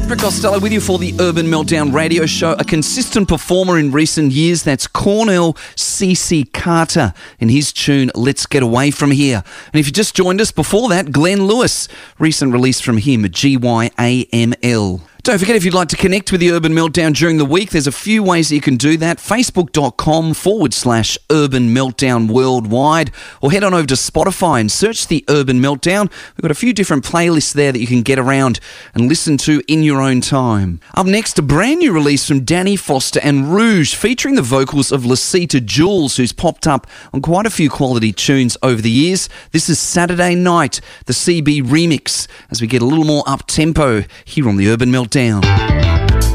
Rick Costello with you for the Urban Meltdown radio show. A consistent performer in recent years, that's Cornell CC Carter in his tune, Let's Get Away From Here. And if you just joined us before that, Glenn Lewis, recent release from him, GYAML. Don't forget, if you'd like to connect with the Urban Meltdown during the week, there's a few ways that you can do that. Facebook.com/Urban Meltdown Worldwide, or head on over to Spotify and search the Urban Meltdown. We've got a few different playlists there that you can get around and listen to in your own time. Up next, a brand new release from Danny Foster and Rouge, featuring the vocals of Lucita Jules, who's popped up on quite a few quality tunes over the years. This is Saturday Night, the CB remix, as we get a little more up-tempo here on the Urban Meltdown.